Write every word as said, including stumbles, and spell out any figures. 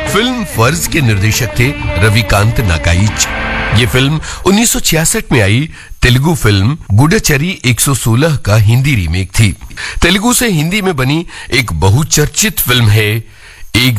Film फर्ज के निर्देशक थे रविकांत नाकाइच। ये फिल्म उन्नीस सौ छियासठ में आई तेलुगु फिल्म गुडचरी एक सौ सोलह का हिंदी रीमेक थी। तेलुगु से हिंदी में बनी एक बहुचर्चित फिल्म है